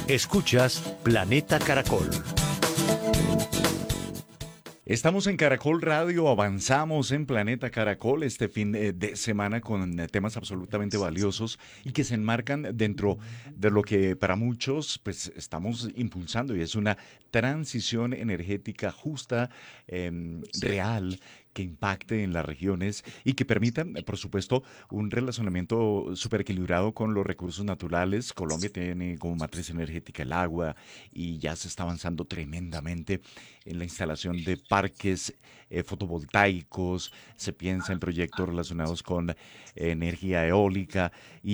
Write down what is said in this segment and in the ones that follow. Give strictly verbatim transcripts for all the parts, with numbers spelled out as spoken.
Escuchas Planeta Caracol. Estamos en Caracol Radio, avanzamos en Planeta Caracol este fin eh, de semana con eh, temas absolutamente valiosos y que se enmarcan dentro de lo que para muchos pues estamos impulsando, y es una transición energética justa, em, real, que impacte en las regiones y que permita, eh, por supuesto, un relacionamiento súper equilibrado con los recursos naturales. Colombia tiene como matriz energética el agua y ya se está avanzando tremendamente en la instalación de parques eh, fotovoltaicos. Se piensa en proyectos relacionados con eh, energía eólica,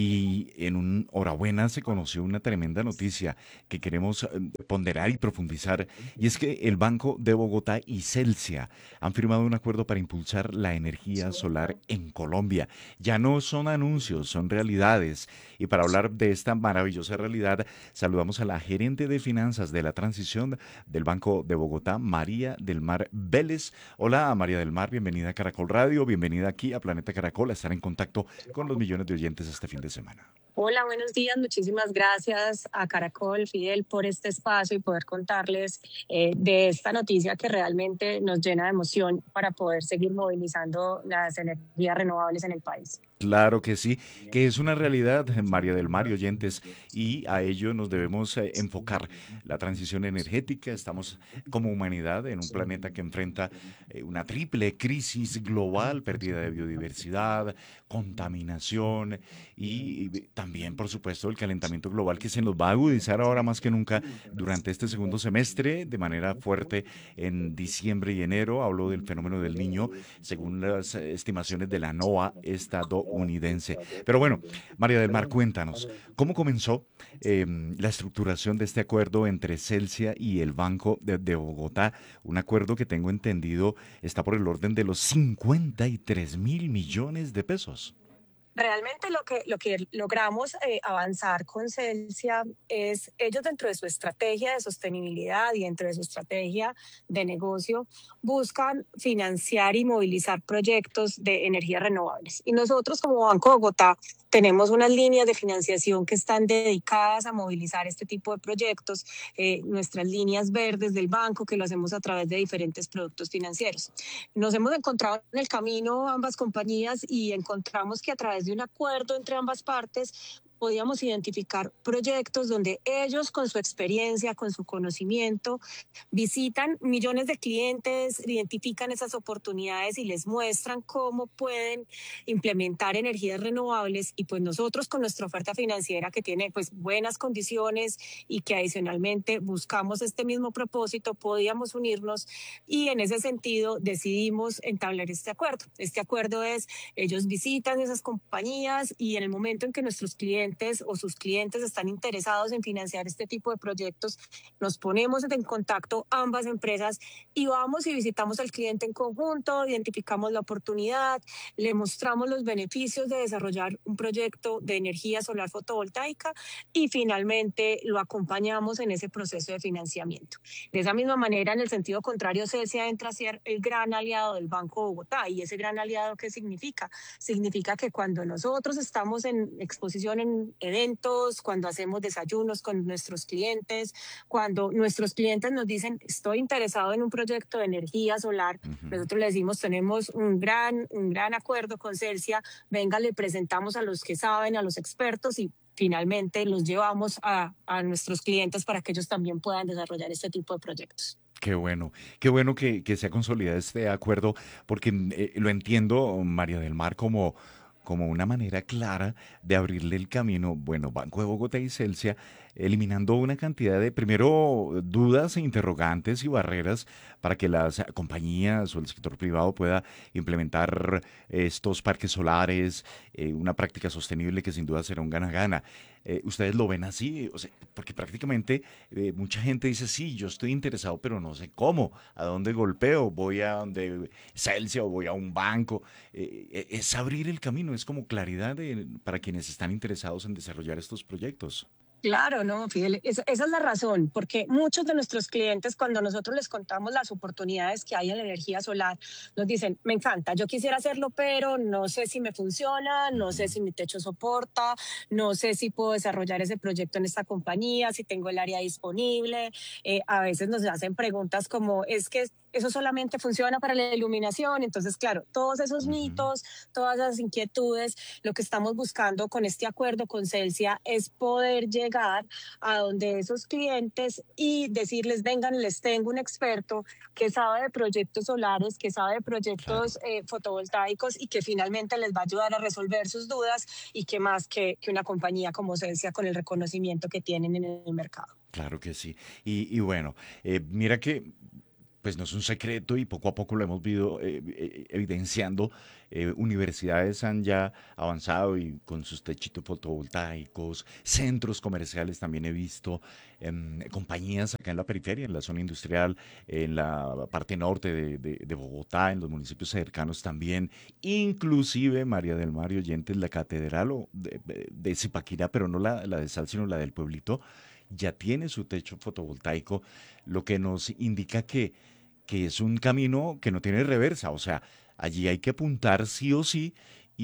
y en un hora buena se conoció una tremenda noticia que queremos eh, ponderar y profundizar, y es que el Banco de Bogotá y Celsia han firmado un acuerdo para impulsar la energía solar en Colombia. Ya no son anuncios, son realidades. Y para hablar de esta maravillosa realidad, saludamos a la gerente de finanzas de la transición del Banco de Bogotá, María del Mar Vélez. Hola, María del Mar, bienvenida a Caracol Radio, bienvenida aquí a Planeta Caracol, a estar en contacto con los millones de oyentes este fin de semana. Hola, buenos días. Muchísimas gracias a Caracol, Fidel, por este espacio y poder contarles eh, de esta noticia que realmente nos llena de emoción para poder seguir movilizando las energías renovables en el país. Claro que sí, que es una realidad, María del Mar y oyentes, y a ello nos debemos eh, enfocar. La transición energética, estamos como humanidad en un planeta que enfrenta eh, una triple crisis global: pérdida de biodiversidad, contaminación y, y también, por supuesto, el calentamiento global, que se nos va a agudizar ahora más que nunca durante este segundo semestre de manera fuerte en diciembre y enero. Hablo del fenómeno del Niño, según las eh, estimaciones de la NOAA estadounidense. Pero bueno, María del Mar, cuéntanos, ¿cómo comenzó eh, la estructuración de este acuerdo entre Celsia y el Banco de, de Bogotá? Un acuerdo que tengo entendido está por el orden de los cincuenta y tres mil millones de pesos. Realmente lo que, lo que logramos eh, avanzar con Celsia es ellos, dentro de su estrategia de sostenibilidad y dentro de su estrategia de negocio, buscan financiar y movilizar proyectos de energías renovables. Y nosotros, como Banco Bogotá, tenemos unas líneas de financiación que están dedicadas a movilizar este tipo de proyectos, eh, nuestras líneas verdes del banco, que lo hacemos a través de diferentes productos financieros. Nos hemos encontrado en el camino ambas compañías y encontramos que a través de un acuerdo entre ambas partes podíamos identificar proyectos donde ellos, con su experiencia, con su conocimiento, visitan millones de clientes, identifican esas oportunidades y les muestran cómo pueden implementar energías renovables, y pues nosotros, con nuestra oferta financiera que tiene pues buenas condiciones y que adicionalmente buscamos este mismo propósito, podíamos unirnos, y en ese sentido decidimos entablar este acuerdo. Este acuerdo es: ellos visitan esas compañías y en el momento en que nuestros clientes o sus clientes están interesados en financiar este tipo de proyectos, nos ponemos en contacto ambas empresas y vamos y visitamos al cliente en conjunto, identificamos la oportunidad, le mostramos los beneficios de desarrollar un proyecto de energía solar fotovoltaica y finalmente lo acompañamos en ese proceso de financiamiento. De esa misma manera, en el sentido contrario, Celsia entra a ser el gran aliado del Banco Bogotá. ¿Y ese gran aliado qué significa? Significa que cuando nosotros estamos en exposición en eventos, cuando hacemos desayunos con nuestros clientes, cuando nuestros clientes nos dicen: estoy interesado en un proyecto de energía solar, Ujú. nosotros les decimos: tenemos un gran, un gran acuerdo con Celsia, venga, le presentamos a los que saben, a los expertos, y finalmente los llevamos a, a nuestros clientes para que ellos también puedan desarrollar este tipo de proyectos. Qué bueno, qué bueno que, que se ha consolidado este acuerdo, porque eh, lo entiendo, María del Mar, como, como una manera clara de abrirle el camino, bueno, Banco de Bogotá y Celsia, eliminando una cantidad de, primero, dudas e interrogantes y barreras para que las compañías o el sector privado pueda implementar estos parques solares, eh, una práctica sostenible que sin duda será un gana-gana. Eh, ¿ustedes lo ven así? O sea, porque prácticamente eh, mucha gente dice: sí, yo estoy interesado, pero no sé cómo, a dónde golpeo, voy a donde Celsia o voy a un banco. Eh, eh, es abrir el camino, es como claridad de- para quienes están interesados en desarrollar estos proyectos. Claro, no, Fidel, esa, esa es la razón, porque muchos de nuestros clientes, cuando nosotros les contamos las oportunidades que hay en la energía solar, nos dicen, me encanta, yo quisiera hacerlo, pero no sé si me funciona, no sé Ujú. si mi techo soporta, no sé si puedo desarrollar ese proyecto en esta compañía, si tengo el área disponible. Eh, a veces nos hacen preguntas como, es que eso solamente funciona para la iluminación. Entonces, claro, todos esos Ujú. mitos, todas esas inquietudes, lo que estamos buscando con este acuerdo con Celsia es poder llegar a donde esos clientes y decirles, vengan, les tengo un experto que sabe de proyectos solares, que sabe de Claro. proyectos eh, fotovoltaicos y que finalmente les va a ayudar a resolver sus dudas y que más que, que una compañía como Celsia con el reconocimiento que tienen en el mercado. Claro que sí. Y, y bueno, eh, mira que pues no es un secreto y poco a poco lo hemos visto eh, eh, evidenciando. Eh, universidades han ya avanzado y con sus techitos fotovoltaicos, centros comerciales también he visto, em, compañías acá en la periferia, en la zona industrial, en la parte norte de, de- de Bogotá, en los municipios cercanos también, inclusive María del Mar y Oyentes, la catedral o de, de- de Zipaquirá, pero no la, la de Sal, sino la del pueblito, ya tiene su techo fotovoltaico, lo que nos indica que que es un camino que no tiene reversa, o sea, allí hay que apuntar sí o sí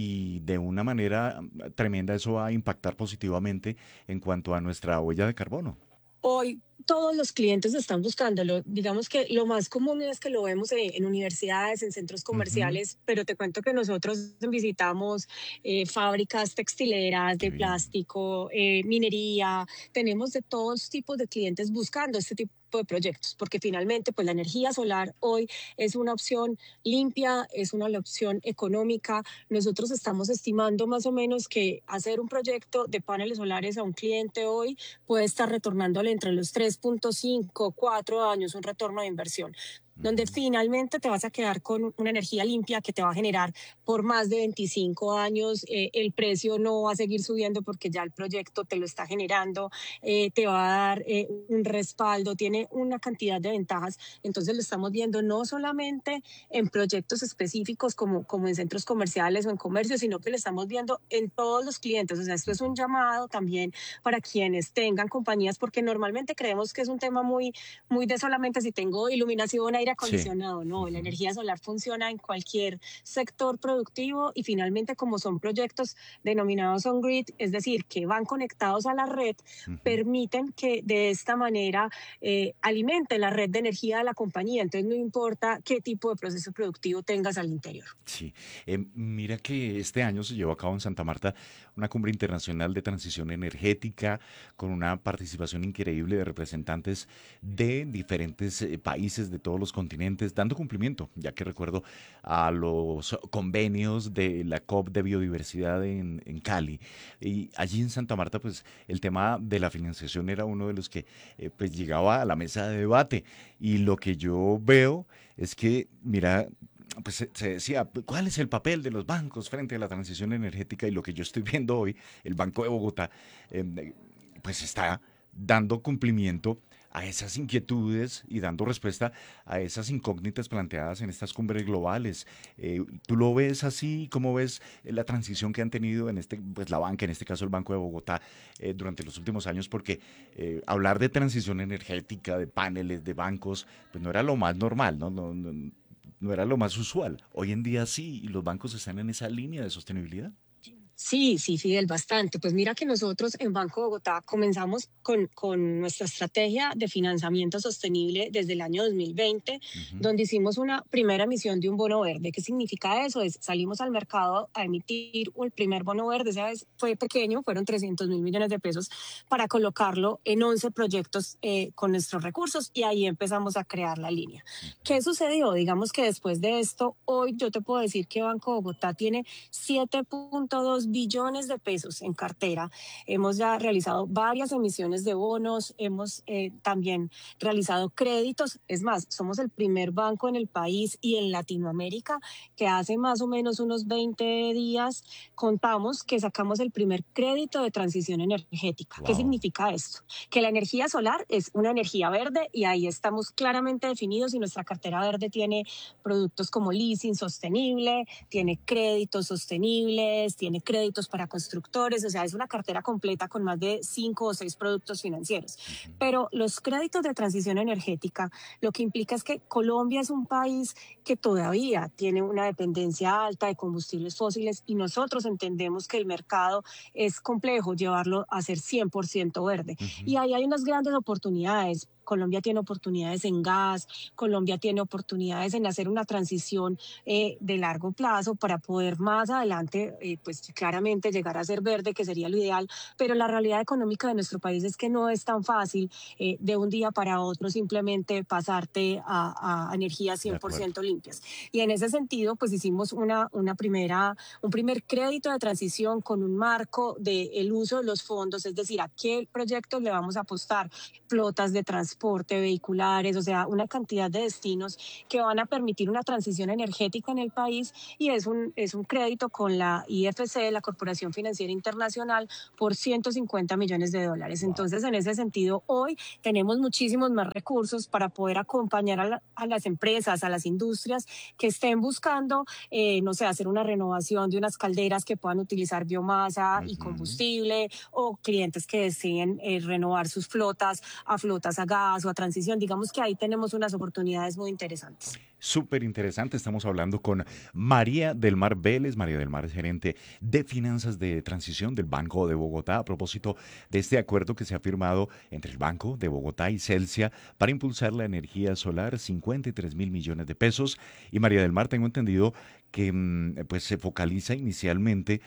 y de una manera mm, tremenda eso va a impactar positivamente en cuanto a nuestra huella de carbono. Hoy todos los clientes están buscándolo. Digamos que lo más común es que lo vemos en, en universidades, en centros Ujú. comerciales, pero te cuento que nosotros visitamos eh, fábricas textileras Qué de bien. plástico, eh, minería, tenemos de todos tipos de clientes buscando este tipo de proyectos, porque finalmente pues la energía solar hoy es una opción limpia, es una opción económica. Nosotros estamos estimando más o menos que hacer un proyecto de paneles solares a un cliente hoy puede estar retornándole entre los tres punto cinco, cuatro años un retorno de inversión, Ujú. donde finalmente te vas a quedar con una energía limpia que te va a generar por más de veinticinco años. Eh, el precio no va a seguir subiendo porque ya el proyecto te lo está generando, eh, te va a dar eh, un respaldo, tiene una cantidad de ventajas. Entonces lo estamos viendo no solamente en proyectos específicos como, como en centros comerciales o en comercio, sino que lo estamos viendo en todos los clientes. O sea, esto es Ujú. un llamado también para quienes tengan compañías, porque normalmente creemos que es un tema muy, muy de solamente si tengo iluminación, aire Sí. acondicionado. No, la Ujú. energía solar funciona en cualquier sector productivo y finalmente como son proyectos denominados on-grid, es decir, que van conectados a la red, Ujú. permiten que de esta manera eh, alimente la red de energía de la compañía. Entonces no importa qué tipo de proceso productivo tengas al interior. Sí, Em, mira que este año se llevó a cabo en Santa Marta una cumbre internacional de transición energética con una participación increíble de representantes de diferentes eh, países de todos los continentes, dando cumplimiento, ya que recuerdo a los convenios de la COP de biodiversidad en, en Cali. Y allí en Santa Marta, pues el tema de la financiación era uno de los que eh, pues llegaba a la mesa de debate. Y lo que yo veo es que, mira, pues se, se decía, ¿cuál es el papel de los bancos frente a la transición energética? Y lo que yo estoy viendo hoy, el Banco de Bogotá, eh, pues está dando cumplimiento a esas inquietudes y dando respuesta a esas incógnitas planteadas en estas cumbres globales. Eh, ¿Tú lo ves así? ¿Cómo ves eh, la transición que han tenido en este, pues la banca, en este caso el Banco de Bogotá, eh, durante los últimos años? Porque eh, hablar de transición energética, de paneles, de bancos, pues no era lo más normal, ¿no? No, no, no era lo más usual. Hoy en día sí, y los bancos están en esa línea de sostenibilidad. Sí, sí, Fidel, bastante. Pues mira que nosotros en Banco Bogotá comenzamos con, con nuestra estrategia de financiamiento sostenible desde el año dos mil veinte, Ujú. donde hicimos una primera emisión de un bono verde. ¿Qué significa eso? Es, salimos al mercado a emitir el primer bono verde, esa vez fue pequeño, fueron trescientos mil millones de pesos para colocarlo en once proyectos eh, con nuestros recursos y ahí empezamos a crear la línea. Ujú. ¿Qué sucedió? Digamos que después de esto, hoy yo te puedo decir que Banco Bogotá tiene siete punto dos billones de pesos en cartera. Hemos ya realizado varias emisiones de bonos, hemos eh, también realizado créditos. Es más, somos el primer banco en el país y en Latinoamérica que hace más o menos unos veinte días contamos que sacamos el primer crédito de transición energética. ¿Qué Wow. significa esto? Que la energía solar es una energía verde y ahí estamos claramente definidos y nuestra cartera verde tiene productos como leasing sostenible, tiene créditos sostenibles, tiene créditos créditos para constructores, o sea, es una cartera completa con más de cinco o seis productos financieros. Ujú. Pero los créditos de transición energética lo que implica es que Colombia es un país que todavía tiene una dependencia alta de combustibles fósiles y nosotros entendemos que el mercado es complejo llevarlo a ser cien por ciento verde. Ujú. Y ahí hay unas grandes oportunidades. Colombia tiene oportunidades en gas, Colombia tiene oportunidades en hacer una transición eh, de largo plazo para poder más adelante, eh, pues claramente llegar a ser verde, que sería lo ideal, pero la realidad económica de nuestro país es que no es tan fácil eh, de un día para otro simplemente pasarte a, a energías De acuerdo. cien por ciento limpias. Y en ese sentido, pues hicimos una, una primera, un primer crédito de transición con un marco del uso de los fondos, es decir, a qué proyectos le vamos a apostar, flotas de transporte, vehiculares, o sea, una cantidad de destinos que van a permitir una transición energética en el país y es un, es un crédito con la I F C, la Corporación Financiera Internacional, por ciento cincuenta millones de dólares. Wow. Entonces, en ese sentido, hoy tenemos muchísimos más recursos para poder acompañar a, la, a las empresas, a las industrias que estén buscando, eh, no sé, hacer una renovación de unas calderas que puedan utilizar biomasa y Ujú. combustible o clientes que deseen eh, renovar sus flotas a flotas a gas o a transición. Digamos que ahí tenemos unas oportunidades muy interesantes. Súper interesante. Estamos hablando con María del Mar Vélez. María del Mar es gerente de finanzas de transición del Banco de Bogotá a propósito de este acuerdo que se ha firmado entre el Banco de Bogotá y Celsia para impulsar la energía solar, cincuenta y tres mil millones de pesos. Y María del Mar, tengo entendido que mm, pues se focaliza inicialmente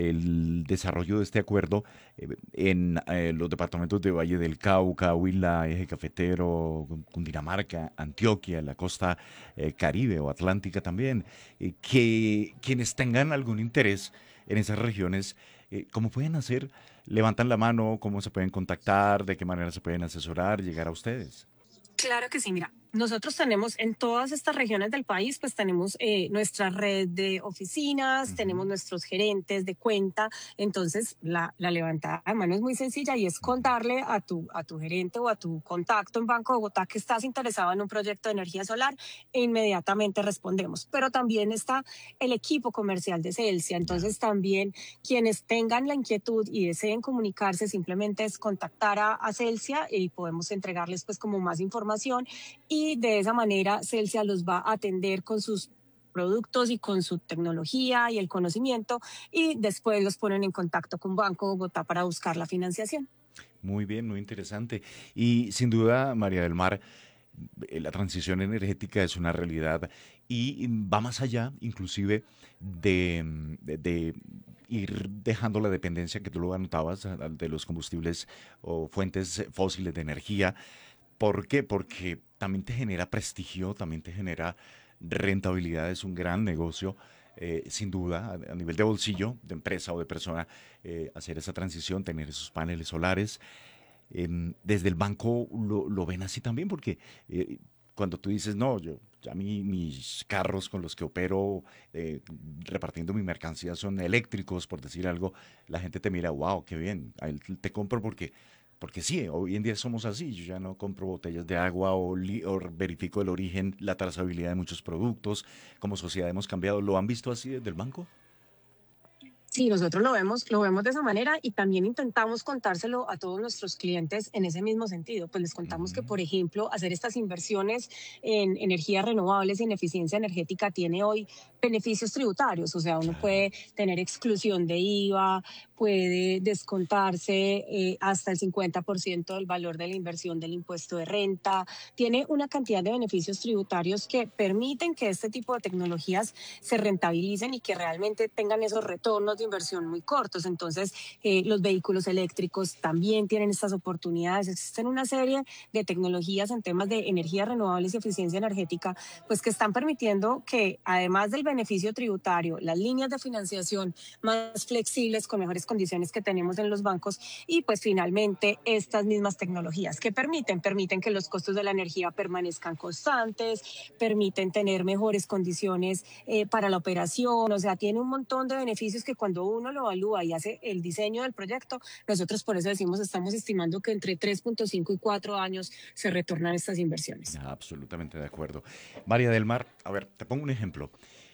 el desarrollo de este acuerdo eh, en eh, los departamentos de Valle del Cauca, Huila, Eje Cafetero, Cundinamarca, Antioquia, la costa eh, Caribe o Atlántica también, eh, que quienes tengan algún interés en esas regiones, eh, ¿cómo pueden hacer? Levantan la mano, ¿cómo se pueden contactar? ¿De qué manera se pueden asesorar, llegar a ustedes? Claro que sí, mira, nosotros tenemos en todas estas regiones del país, pues tenemos eh, nuestra red de oficinas, tenemos Ujú. nuestros gerentes de cuenta, entonces la, la levantada de mano es muy sencilla y es Ujú. contarle a tu, a tu gerente o a tu contacto en Banco de Bogotá que estás interesado en un proyecto de energía solar e inmediatamente respondemos. Pero también está el equipo comercial de Celsia, Ya. entonces también quienes tengan la inquietud y deseen comunicarse, simplemente es contactar a, a Celsia y podemos entregarles pues como más información y de esa manera Celsia los va a atender con sus productos y con su tecnología y el conocimiento y después los ponen en contacto con Banco Bogotá para buscar la financiación. Muy bien, muy interesante. Y sin duda, María del Mar, eh, la transición energética es una realidad y va más allá, inclusive, de, mm, de- de ir dejando la dependencia que tú lo anotabas a- a- de los combustibles o fuentes eh, fósiles de energía. ¿Por qué? Porque también te genera prestigio, también te genera rentabilidad, es un gran negocio. Eh, sin duda, a, a nivel de bolsillo, de empresa o de persona, eh, hacer esa transición, tener esos paneles solares, em, desde el banco lo, lo ven así también, porque eh, cuando tú dices, no, yo, ya mi- mis carros con los que opero eh, repartiendo mi mercancía son eléctricos, por decir algo, la gente te mira, wow, qué bien, a él te compro porque, porque sí, hoy en día somos así, yo ya no compro botellas de agua o, li- o verifico el origen, la trazabilidad de muchos productos, como sociedad hemos cambiado, ¿lo han visto así desde el banco? Sí, nosotros lo vemos, lo vemos de esa manera y también intentamos contárselo a todos nuestros clientes en ese mismo sentido. Pues les contamos que, Ujú. por ejemplo, hacer estas inversiones en energías renovables y en eficiencia energética tiene hoy beneficios tributarios. O sea, uno Claro. puede tener exclusión de I V A, puede descontarse eh, hasta el cincuenta por ciento del valor de la inversión del impuesto de renta. Tiene una cantidad de beneficios tributarios que permiten que este tipo de tecnologías se rentabilicen y que realmente tengan esos retornos de inversión muy cortos. Entonces, eh, los vehículos eléctricos también tienen estas oportunidades. Existen una serie de tecnologías en temas de energías renovables y eficiencia energética, pues que están permitiendo que, además del beneficio tributario, las líneas de financiación más flexibles, con mejores condiciones que tenemos en los bancos, y pues finalmente estas mismas tecnologías que permiten, permiten que los costos de la energía permanezcan constantes, permiten tener mejores condiciones eh, para la operación, o sea, tiene un montón de beneficios que cuando uno lo evalúa y hace el diseño del proyecto, nosotros por eso decimos, estamos estimando que entre tres punto cinco y cuatro años se retornan estas inversiones. Absolutamente de acuerdo. María del Mar, a ver, te pongo un ejemplo.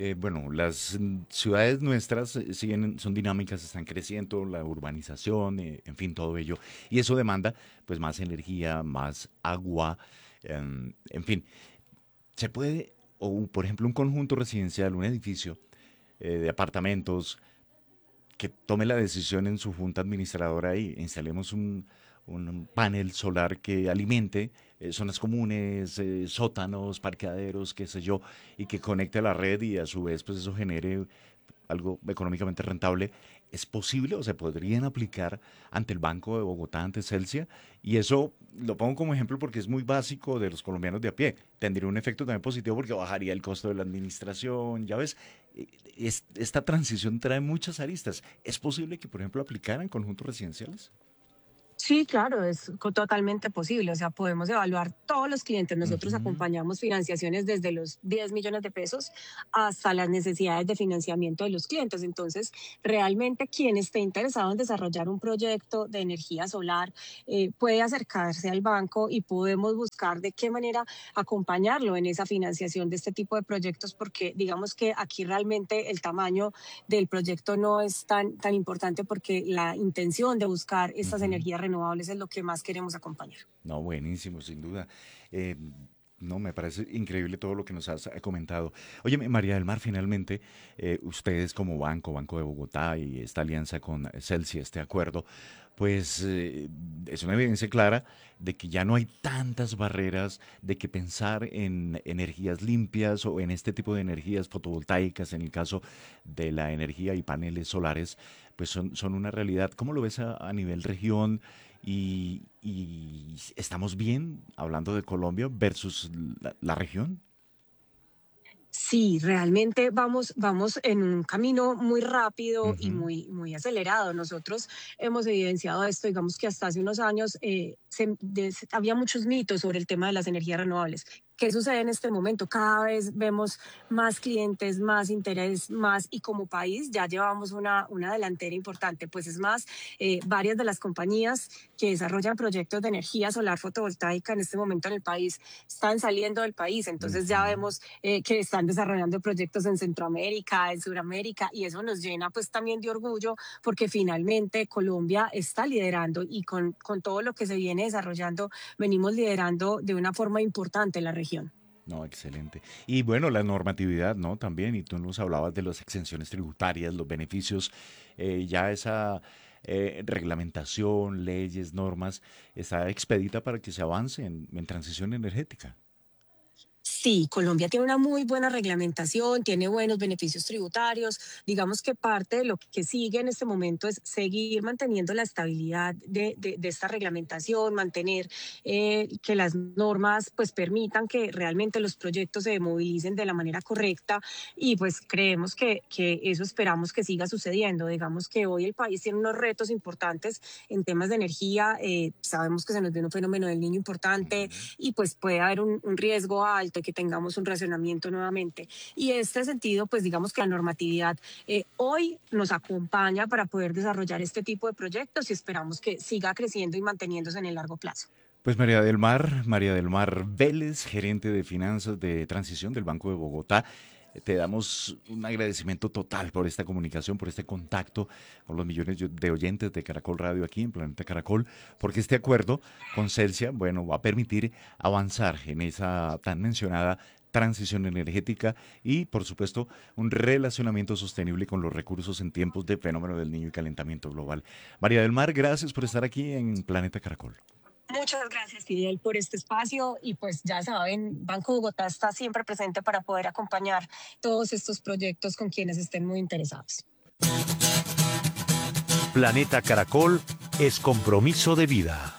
Eh, bueno, las mm, ciudades nuestras eh, siguen, son dinámicas, están creciendo, la urbanización, eh, en fin, todo ello. Y eso demanda, pues, más energía, más agua, em, en fin. Se puede, o por ejemplo, un conjunto residencial, un edificio eh, de apartamentos, que tome la decisión en su junta administradora y instalemos un, un panel solar que alimente eh, zonas comunes, eh, sótanos, parqueaderos, qué sé yo, y que conecte a la red y a su vez pues eso genere algo económicamente rentable. ¿Es posible o se podrían aplicar ante el Banco de Bogotá, ante Celsia? Y eso lo pongo como ejemplo porque es muy básico de los colombianos de a pie. Tendría un efecto también positivo porque bajaría el costo de la administración. Ya ves, eh, es- esta transición trae muchas aristas. ¿Es posible que, por ejemplo, aplicaran conjuntos residenciales? Sí, claro, es co- totalmente posible. O sea, podemos evaluar todos los clientes. Nosotros Ujú. acompañamos financiaciones desde los diez millones de pesos hasta las necesidades de financiamiento de los clientes. Entonces, realmente quien esté interesado en desarrollar un proyecto de energía solar eh, puede acercarse al banco y podemos buscar de qué manera acompañarlo en esa financiación de este tipo de proyectos, porque digamos que aquí realmente el tamaño del proyecto no es tan, tan importante porque la intención de buscar estas Ujú. energías renovables es lo que más queremos acompañar. No, buenísimo, sin duda. Eh, no, me parece increíble todo lo que nos has eh, comentado. Oye, María del Mar, finalmente, eh, ustedes como banco, Banco de Bogotá y esta alianza con Celsia, este acuerdo, pues eh, es una evidencia clara de que ya no hay tantas barreras, de que pensar en energías limpias o en este tipo de energías fotovoltaicas, en el caso de la energía y paneles solares, pues son, son una realidad. ¿Cómo lo ves a, a nivel región? Y, y estamos bien hablando de Colombia versus la, la región. Sí, realmente vamos, vamos en un camino muy rápido y Ujú. muy, muy acelerado. Nosotros hemos evidenciado esto, digamos que hasta hace unos años eh, se- des- había muchos mitos sobre el tema de las energías renovables. ¿Qué sucede en este momento? Cada vez vemos más clientes, más interés, más, y como país ya llevamos una, una delantera importante. Pues es más, eh, varias de las compañías que desarrollan proyectos de energía solar fotovoltaica en este momento en el país están saliendo del país. Entonces ya Ujú. vemos eh, que están desarrollando proyectos en Centroamérica, en Sudamérica, y eso nos llena pues también de orgullo porque finalmente Colombia está liderando y con, con todo lo que se viene desarrollando, venimos liderando de una forma importante en la región. No, excelente. Y bueno, la normatividad, ¿no? También, y tú nos hablabas de las exenciones tributarias, los beneficios, eh, ya esa eh, reglamentación, leyes, normas, está expedita para que se avance en, en transición energética. Sí, Colombia tiene una muy buena reglamentación, tiene buenos beneficios tributarios. Digamos que parte de lo que sigue en este momento es seguir manteniendo la estabilidad de, de- de esta reglamentación, mantener eh, que las normas pues permitan que realmente los proyectos se movilicen de la manera correcta, y pues creemos que, que eso esperamos que siga sucediendo. Digamos que hoy el país tiene unos retos importantes en temas de energía. Eh, sabemos que se nos viene un fenómeno del niño importante Ujú. y pues puede haber un, un riesgo alto de que tengamos un racionamiento nuevamente. Y en este sentido, pues digamos que la normatividad eh, hoy nos acompaña para poder desarrollar este tipo de proyectos y esperamos que siga creciendo y manteniéndose en el largo plazo. Pues María del Mar, María del Mar Vélez, gerente de finanzas de transición del Banco de Bogotá, eh, te damos un agradecimiento total por esta comunicación, por este contacto con los millones de oyentes de Caracol Radio aquí en Planeta Caracol, porque este acuerdo con Celsia, bueno, va a permitir avanzar en esa tan mencionada transición energética y, por supuesto, un relacionamiento sostenible con los recursos en tiempos de fenómeno del niño y calentamiento global. María del Mar, gracias por estar aquí en Planeta Caracol. Muchas gracias, Fidel, por este espacio, y pues ya saben, Banco Bogotá está siempre presente para poder acompañar todos estos proyectos con quienes estén muy interesados. Planeta Caracol es compromiso de vida.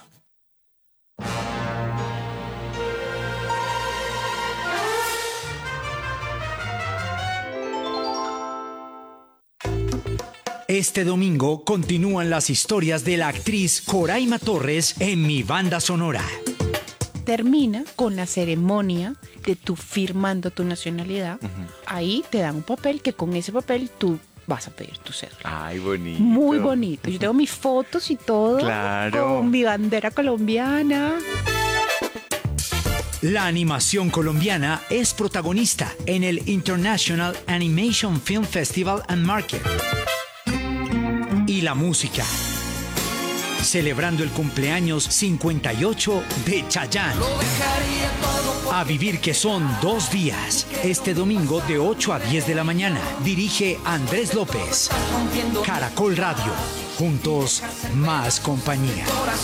Este domingo continúan las historias de la actriz Coraima Torres en Mi Banda Sonora. Termina con la ceremonia de tú firmando tu nacionalidad. Ujú. Ahí te dan un papel que con ese papel tú vas a pedir tu cédula. Ay, bonito. Muy bonito. Yo tengo mis fotos y todo Claro. con mi bandera colombiana. La animación colombiana es protagonista en el International Animation Film Festival and Market. Y la música, celebrando el cumpleaños cincuenta y ocho de Chayanne. A vivir que son dos días. Este domingo de ocho a diez de la mañana. Dirige Andrés López. Caracol Radio. Juntos, más compañía.